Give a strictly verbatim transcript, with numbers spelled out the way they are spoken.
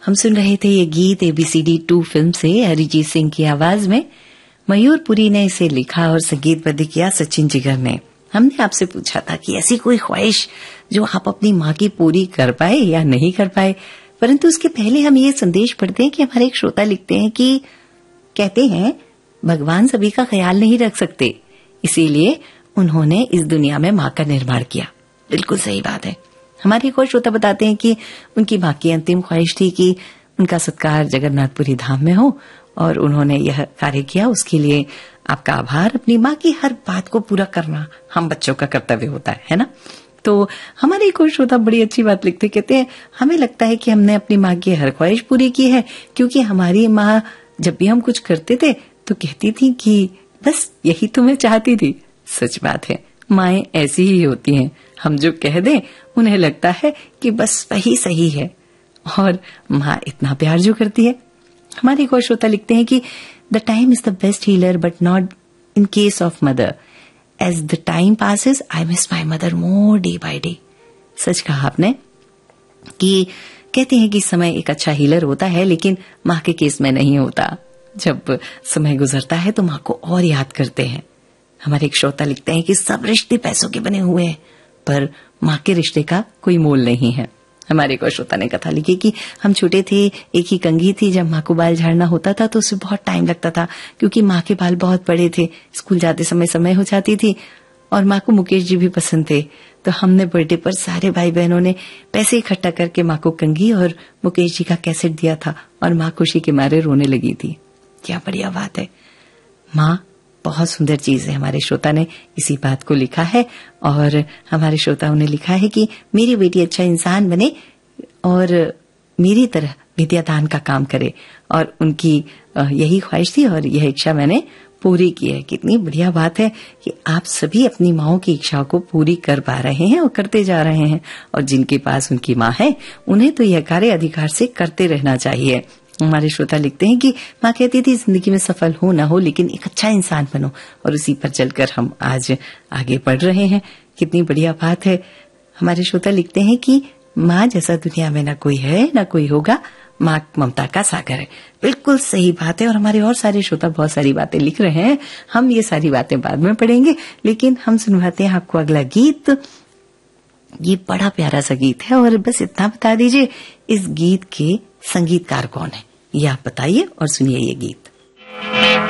हम सुन रहे थे ये गीत एबीसीडी टू फिल्म से अरिजीत सिंह की आवाज में। मयूरपुरी ने इसे लिखा और संगीतबद्ध किया सचिन जिगर ने। हमने आपसे पूछा था कि ऐसी कोई ख्वाहिश जो आप अपनी माँ की पूरी कर पाए या नहीं कर पाए, परंतु उसके पहले हम ये संदेश पढ़ते हैं कि हमारे एक श्रोता लिखते हैं कि कहते हैं भगवान सभी का ख्याल नहीं रख सकते, इसीलिए उन्होंने इस दुनिया में माँ का निर्माण किया। बिल्कुल सही बात है। हमारे एक और श्रोता बताते हैं कि उनकी माँ की अंतिम ख्वाहिश थी कि उनका सत्कार जगन्नाथपुरी धाम में हो और उन्होंने यह कार्य किया। उसके लिए आपका आभार। अपनी माँ की हर बात को पूरा करना हम बच्चों का कर्तव्य होता है, है ना। तो हमारे एक और श्रोता बड़ी अच्छी बात लिखते, कहते हैं हमें लगता है कि हमने अपनी माँ की हर ख्वाहिश पूरी की है, क्योंकि हमारी माँ जब भी हम कुछ करते थे तो कहती थी कि बस यही तो मैं चाहती थी। सच बात है, माएं ऐसी ही होती हैं। हम जो कह दें उन्हें लगता है कि बस वही सही है, और माँ इतना प्यार जो करती है। हमारे एक और श्रोता लिखते हैं कि the time is the best healer but not in case of mother. As the time passes I miss my mother more day by day. सच कहा आपने कि कहते हैं कि समय एक अच्छा हीलर होता है, लेकिन माँ के केस में नहीं होता। जब समय गुजरता है तो माँ को और याद करते हैं। हमारे एक श्रोता लिखते हैं कि सब रिश्ते पैसों के बने हुए हैं, पर माँ के रिश्ते का कोई मोल नहीं है। हमारे एक और श्रोता ने कथा लिखी कि हम छोटे थे, एक ही कंघी थी, जब माँ को बाल झाड़ना होता था तो उसे बहुत टाइम लगता था, क्योंकि माँ के बाल बहुत बड़े थे। स्कूल जाते समय समय हो जाती थी और माँ को मुकेश जी भी पसंद थे, तो हमने बर्थडे पर सारे भाई बहनों ने पैसे इकट्ठा करके माँ को कंघी और मुकेश जी का कैसेट दिया था और माँ खुशी के मारे रोने लगी थी। क्या बढ़िया बात है। माँ बहुत सुंदर चीज है। हमारे श्रोता ने इसी बात को लिखा है, और हमारे श्रोताओं ने लिखा है कि मेरी बेटी अच्छा इंसान बने और मेरी तरह विद्यादान का काम करे, और उनकी यही ख्वाहिश थी और यह इच्छा मैंने पूरी की है। कितनी बढ़िया बात है कि आप सभी अपनी माँओं की इच्छाओं को पूरी कर पा रहे हैं और करते जा रहे हैं, और जिनके पास उनकी माँ है उन्हें तो यह कार्य अधिकार से करते रहना चाहिए। हमारे श्रोता लिखते हैं कि माँ कहती थी जिंदगी में सफल हो ना हो, लेकिन एक अच्छा इंसान बनो, और उसी पर चलकर हम आज आगे बढ़ रहे हैं। कितनी बढ़िया बात है। हमारे श्रोता लिखते हैं कि माँ जैसा दुनिया में ना कोई है ना कोई होगा, माँ ममता का सागर है। बिल्कुल सही बात है। और हमारे और सारे श्रोता बहुत सारी बातें लिख रहे हैं, हम ये सारी बातें बाद में पढ़ेंगे, लेकिन हम सुनवाते हैं आपको अगला गीत। ये बड़ा प्यारा सा गीत है, और बस इतना बता दीजिए इस गीत के संगीतकार कौन है, ये आप बताइए और सुनिए ये गीत।